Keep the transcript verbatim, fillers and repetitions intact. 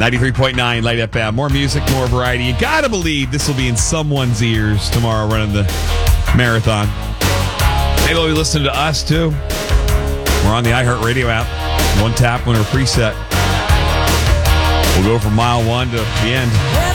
ninety-three point nine Light F M. More music, more variety. You gotta believe this will be in someone's ears tomorrow running the marathon. Maybe they'll be listening to us too. We're on the iHeartRadio app. One tap, winner preset. We'll go from mile one to the end.